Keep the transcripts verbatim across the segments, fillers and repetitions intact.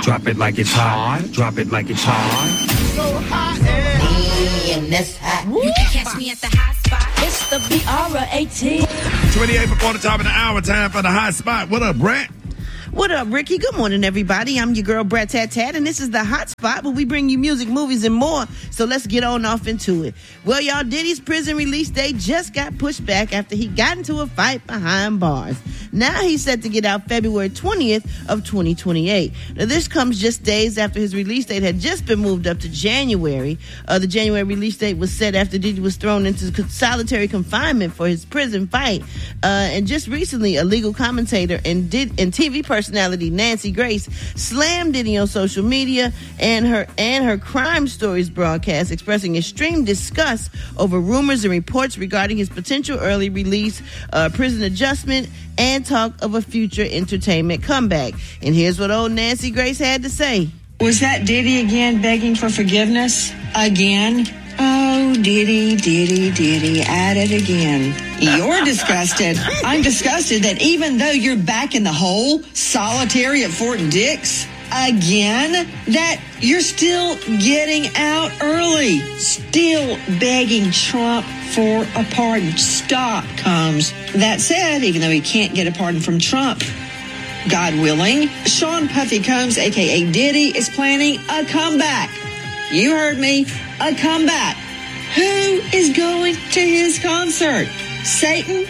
Drop it like it's hot. Drop it like it's hot. So hot and this hot. You can catch me at the hot spot. It's the B R eighteen. twenty-eight before the top of the hour. Time for the hot spot. What up, Brett? What up, Ricky? Good morning, everybody. I'm your girl, Brett Tat Tat, and this is the Hot Spot, where we bring you music, movies, and more. So let's get on off into it. Well, y'all, Diddy's prison release date just got pushed back after he got into a fight behind bars. Now he's set to get out February twentieth of twenty twenty-eight. Now, this comes just days after his release date had just been moved up to January. Uh, the January release date was set after Diddy was thrown into solitary confinement for his prison fight. Uh, and just recently, a legal commentator and, did, and T V person personality Nancy Grace slammed Diddy on social media and her and her Crime Stories broadcast, expressing extreme disgust over rumors and reports regarding his potential early release, uh, prison adjustment, and talk of a future entertainment comeback. And here's what old Nancy Grace had to say. Was that Diddy again begging for forgiveness? Again? Oh, Diddy, Diddy, Diddy, at it again. You're disgusted. I'm disgusted that even though you're back in the hole, solitary at Fort Dix, again, that you're still getting out early, still begging Trump for a pardon. Stop, Combs. That said, even though he can't get a pardon from Trump, God willing, Sean Puffy Combs, a k a. Diddy, is planning a comeback. You heard me, a comeback. Who is going to his concert? Satan?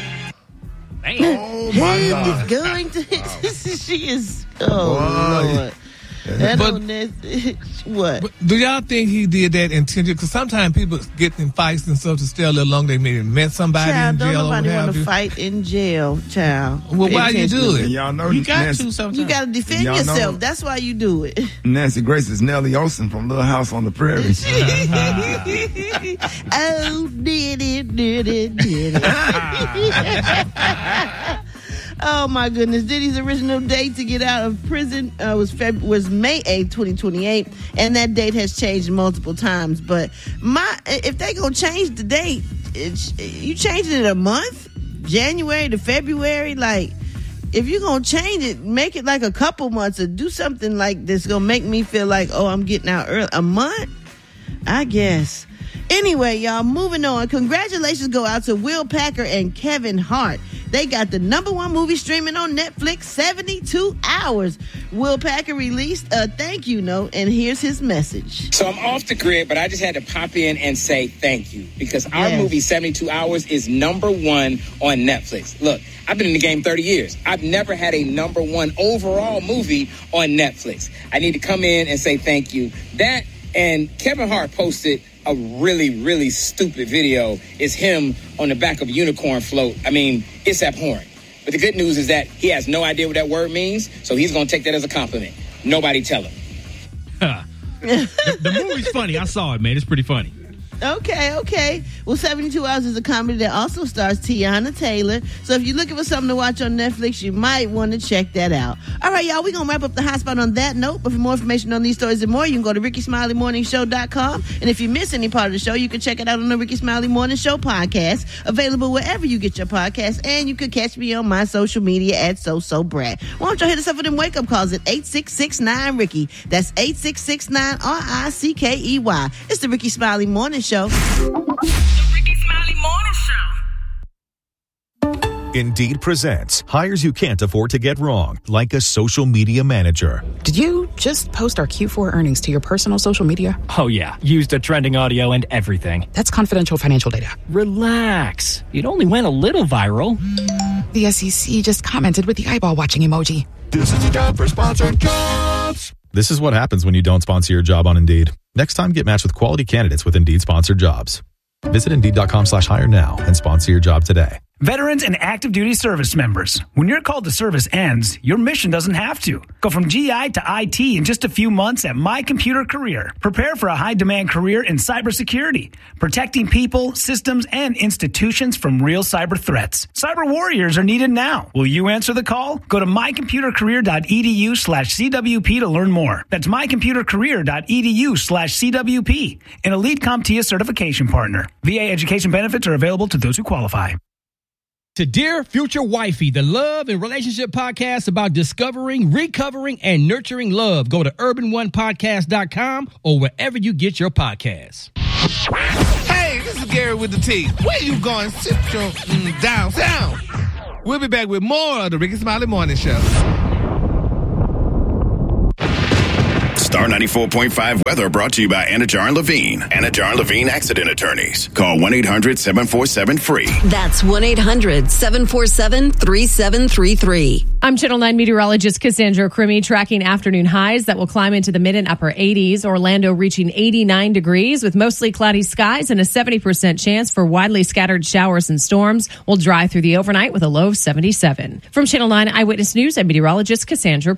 Oh, my God. Who is going to his... She is... Oh, Lord. That But- old Nancy... What? But do y'all think he did that intentionally? Because sometimes people get in fights and stuff to stay a little longer. They maybe met somebody Child, in don't jail or what nobody want have to you. fight in jail, child. Well, why you do Intentionally. it? And y'all know You got Nancy, to sometimes. You got to defend Y'all know- yourself. That's why you do it. Nancy Grace is Nellie Olsen from Little House on the Prairie. Oh, did it, did it, did it. Oh, my goodness. Diddy's original date to get out of prison uh, was Feb- was May eighth, twenty twenty-eight, and that date has changed multiple times. But my if they going to change the date, it's, you changing it a month? January to February? Like, if you're going to change it, make it like a couple months or do something like this going to make me feel like, oh, I'm getting out early. A month? I guess. Anyway, y'all, moving on. Congratulations go out to Will Packer and Kevin Hart. They got the number one movie streaming on Netflix, seventy-two hours. Will Packer released a thank you note, and here's his message. So I'm off the grid, but I just had to pop in and say thank you because our Yes. movie, seventy-two hours, is number one on Netflix. Look, I've been in the game thirty years. I've never had a number one overall movie on Netflix. I need to come in and say thank you. That and Kevin Hart posted a really, really stupid video. It's him on the back of a unicorn float. I mean, it's abhorrent. But the good news is that he has no idea what that word means, so he's going to take that as a compliment. Nobody tell him. the, the movie's funny. I saw it, man. It's pretty funny. Okay, okay. Well, seventy-two hours is a comedy that also stars Tiana Taylor. So if you're looking for something to watch on Netflix, you might want to check that out. All right, y'all, we're going to wrap up the hot spot on that note. But for more information on these stories and more, you can go to ricky smiley morning show dot com. And if you miss any part of the show, you can check it out on the Ricky Smiley Morning Show podcast, available wherever you get your podcasts. And you can catch me on my social media at So So Brad. Why don't y'all hit us up with them wake-up calls at eight six six nine Ricky. That's eight six six nine R I C K E Y. It's the Ricky Smiley Morning Show. The Ricky Smiley Morning Show. Indeed presents hires you can't afford to get wrong, like a social media manager. Did you just post our Q four earnings to your personal social media? Oh, yeah. Used a trending audio and everything. That's confidential financial data. Relax. It only went a little viral. The S E C just commented with the eyeball watching emoji. This is a job for sponsored jobs. This is what happens when you don't sponsor your job on Indeed. Next time, get matched with quality candidates with Indeed sponsored jobs. Visit Indeed.com slash hire now and sponsor your job today. Veterans and active duty service members, when your call to service ends, your mission doesn't have to. Go from G I to I T in just a few months at My Computer Career. Prepare for a high-demand career in cybersecurity, protecting people, systems, and institutions from real cyber threats. Cyber warriors are needed now. Will you answer the call? Go to mycomputercareer.edu slash CWP to learn more. That's mycomputercareer.edu slash CWP, an Elite CompTIA certification partner. V A education benefits are available to those who qualify. to Dear Future Wifey, the love and relationship podcast about discovering, recovering, and nurturing love. Go to urban one podcast dot com or wherever you get your podcasts. Hey, this is Gary with the T. Where you going? Central mm, downtown. We'll be back with more of the Ricky Smiley Morning Show. Star ninety-four point five weather brought to you by Anajar and Levine. Anajar and Levine Accident Attorneys. Call one eight hundred seven four seven free. That's one eight hundred seven four seven three seven three three. I'm Channel nine meteorologist Cassandra Crimmy, tracking afternoon highs that will climb into the mid and upper eighties. Orlando reaching eighty-nine degrees with mostly cloudy skies and a seventy percent chance for widely scattered showers and storms. Will dry through the overnight with a low of seventy-seven. From Channel nine Eyewitness News, I'm meteorologist Cassandra